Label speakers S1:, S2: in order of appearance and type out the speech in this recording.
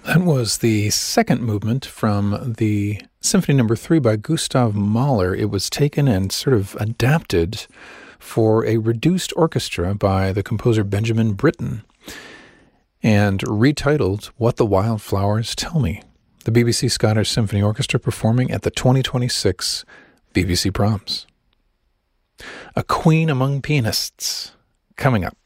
S1: That was the second movement from the Symphony No. 3 by Gustav Mahler. It was taken and sort of adapted for a reduced orchestra by the composer Benjamin Britten and retitled What the Wildflowers Tell Me. The BBC Scottish Symphony Orchestra performing at the 2026 BBC Proms. A Queen Among Pianists coming up.